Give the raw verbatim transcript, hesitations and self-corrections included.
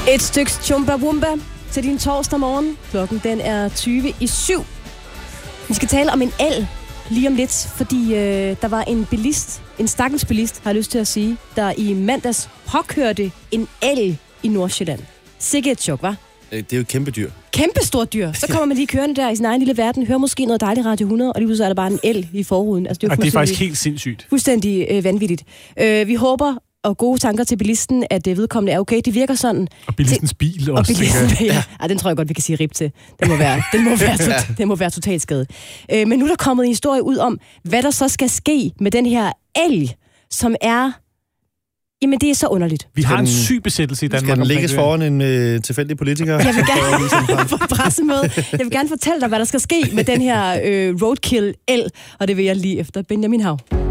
Et stykke chumbawumba til din torsdag morgen. Klokken den er tyve i syv. Vi skal tale om en el lige om lidt, fordi øh, der var en bilist, en stakkels bilist, har jeg lyst til at sige, der i mandags påkørte en el i Nordsjælland. Sikke et chok, hva'? Det er jo et kæmpe dyr. Kæmpe stort dyr. Så kommer man lige kørende der i sin egen lille verden, hører måske noget dejligt Radio hundrede, og lige pludselig er der bare en el i forruden. Altså, det, er og det er faktisk helt sindssygt. Fuldstændig øh, vanvittigt. Øh, vi håber, og gode tanker til bilisten, at det vedkommende er okay. Det virker sådan. Og bilistens bil også. Og bilisten, ja. Ja, den tror jeg godt, vi kan sige rip til. Den må være, den må være, tot, den må være totalt skadet. Øh, men nu er der kommet en historie ud om, hvad der så skal ske med den her elg, som er... Jamen, det er så underligt. Vi har en syg besættelse i Danmark. Skal den lægges foran en øh, tilfældig politiker? Jeg vil gerne få pressemøde. Jeg vil gerne fortælle dig, hvad der skal ske med den her øh, roadkill-el, og det vil jeg lige efter Benjamin Hav.